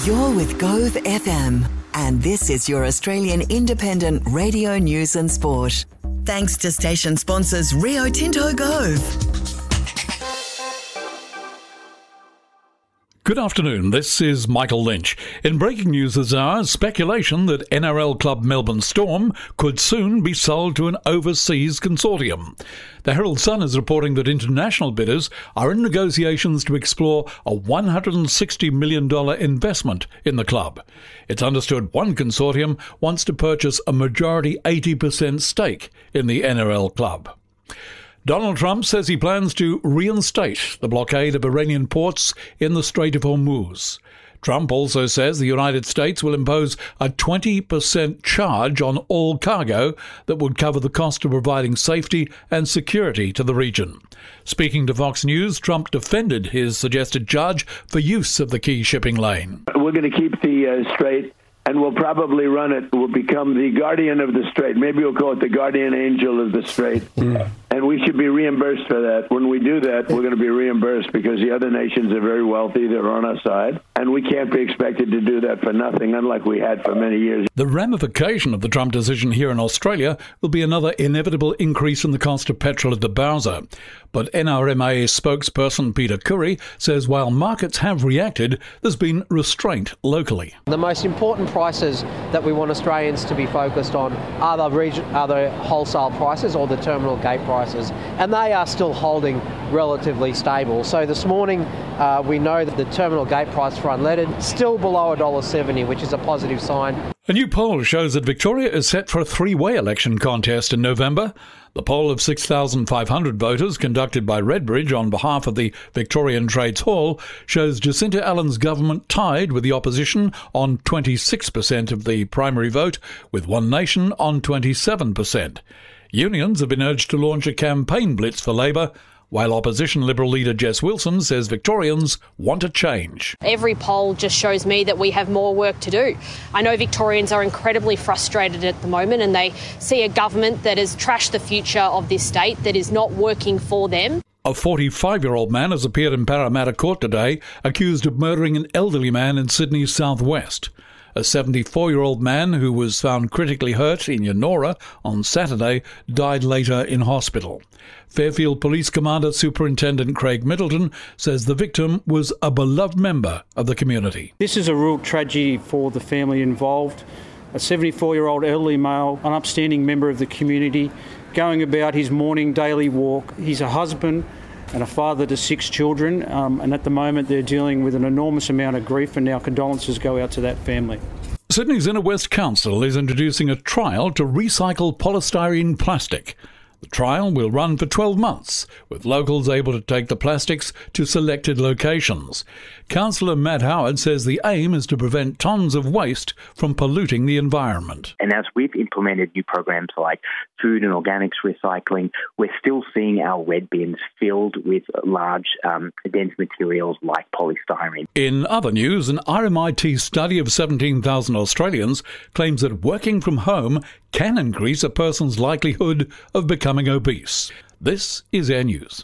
You're with Gove FM, and this is your Australian independent radio news and sport. Thanks to station sponsors Rio Tinto Gove. Good afternoon, this is Michael Lynch. In breaking news this hour, speculation that NRL club Melbourne Storm could soon be sold to an overseas consortium. The Herald Sun is reporting that international bidders are in negotiations to explore a $160 million investment in the club. It's understood one consortium wants to purchase a majority 80% stake in the NRL club. Donald Trump says he plans to reinstate the blockade of Iranian ports in the Strait of Hormuz. Trump also says the United States will impose a 20% charge on all cargo that would cover the cost of providing safety and security to the region. Speaking to Fox News, Trump defended his suggested charge for use of the key shipping lane. We're going to keep the strait, and we'll probably run it. We'll become the guardian of the strait. Maybe we'll call it the guardian angel of the strait. And we should be reimbursed for that. When we do that, we're going to be reimbursed because the other nations are very wealthy. They're on our side. And we can't be expected to do that for nothing, unlike we had for many years. The ramification of the Trump decision here in Australia will be another inevitable increase in the cost of petrol at the Bowser. But NRMA spokesperson Peter Curry says while markets have reacted, there's been restraint locally. The most important prices that we want Australians to be focused on are the wholesale prices or the terminal gate prices, and they are still holding relatively stable. So this morning we know that the terminal gate price for unleaded still below $1.70, which is a positive sign. A new poll shows that Victoria is set for a three-way election contest in November. The poll of 6,500 voters conducted by Redbridge on behalf of the Victorian Trades Hall shows Jacinta Allen's government tied with the opposition on 26% of the primary vote, with One Nation on 27%. Unions have been urged to launch a campaign blitz for Labor, while opposition Liberal leader Jess Wilson says Victorians want a change. Every poll just shows me that we have more work to do. I know Victorians are incredibly frustrated at the moment, and they see a government that has trashed the future of this state, that is not working for them. A 45-year-old man has appeared in Parramatta Court today, accused of murdering an elderly man in Sydney's southwest. A 74-year-old man who was found critically hurt in Yennora on Saturday died later in hospital. Fairfield Police Commander Superintendent Craig Middleton says the victim was a beloved member of the community. This is a real tragedy for the family involved. A 74-year-old elderly male, an upstanding member of the community, going about his morning daily walk. He's a husband and a father to 6 children, and at the moment they're dealing with an enormous amount of grief, and our condolences go out to that family. Sydney's Inner West Council is introducing a trial to recycle polystyrene plastic. The trial will run for 12 months, with locals able to take the plastics to selected locations. Councillor Matt Howard says the aim is to prevent tonnes of waste from polluting the environment. And as we've implemented new programs like food and organics recycling, we're still seeing our red bins filled with large, dense materials like polystyrene. In other news, an RMIT study of 17,000 Australians claims that working from home can increase a person's likelihood of becoming obese. This is Air News.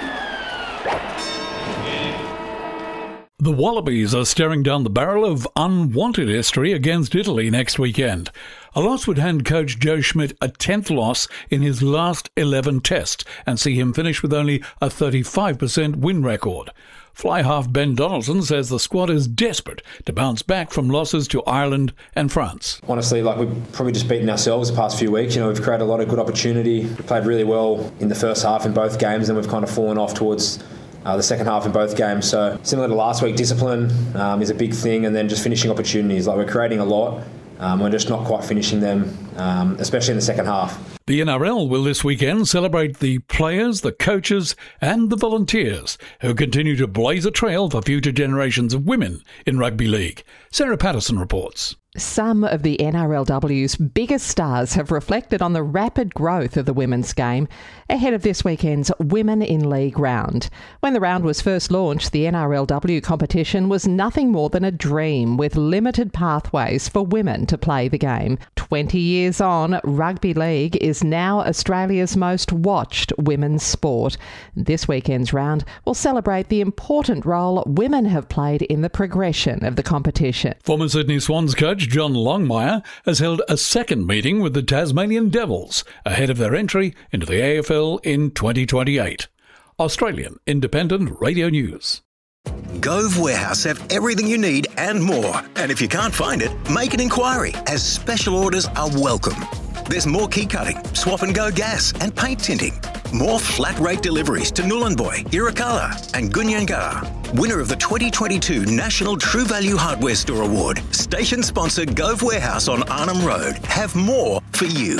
The Wallabies are staring down the barrel of unwanted history against Italy next weekend. A loss would hand coach Joe Schmidt a 10th loss in his last 11 tests and see him finish with only a 35% win record. Fly half Ben Donaldson says the squad is desperate to bounce back from losses to Ireland and France. Honestly, we've probably just beaten ourselves the past few weeks. We've created a lot of good opportunity. We played really well in the first half in both games, and we've kind of fallen off towards the second half in both games. So similar to last week, discipline is a big thing, and then just finishing opportunities. We're creating a lot. We're just not quite finishing them, especially in the second half. The NRL will this weekend celebrate the players, the coaches and the volunteers who continue to blaze a trail for future generations of women in rugby league. Sarah Patterson reports. Some of the NRLW's biggest stars have reflected on the rapid growth of the women's game ahead of this weekend's Women in League round. When the round was first launched, the NRLW competition was nothing more than a dream with limited pathways for women to play the game. 20 years on, rugby league is now Australia's most watched women's sport. This weekend's round will celebrate the important role women have played in the progression of the competition. Former Sydney Swans coach John Longmire has held a second meeting with the Tasmanian Devils ahead of their entry into the AFL in 2028. Australian Independent Radio News. Gove Warehouse have everything you need and more. And if you can't find it, make an inquiry, as special orders are welcome. There's more key cutting, swap and go gas and paint tinting. More flat rate deliveries to Nhulunbuy, Irukala and Gunyangarra. Winner of the 2022 National True Value Hardware Store Award. Station sponsor Gove Warehouse on Arnhem Road. Have more for you.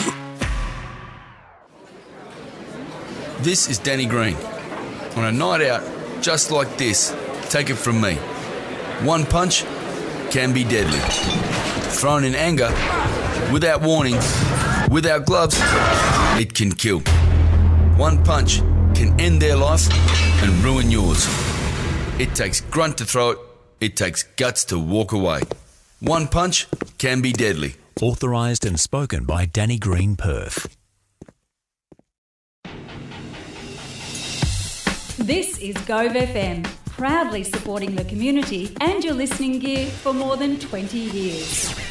This is Danny Green. On a night out just like this, take it from me. One punch can be deadly. Thrown in anger, without warning, without gloves, it can kill. One punch can end their life and ruin yours. It takes grunt to throw it. It takes guts to walk away. One punch can be deadly. Authorised and spoken by Danny Green, Perth. This is Gove FM, proudly supporting the community and your listening gear for more than 20 years.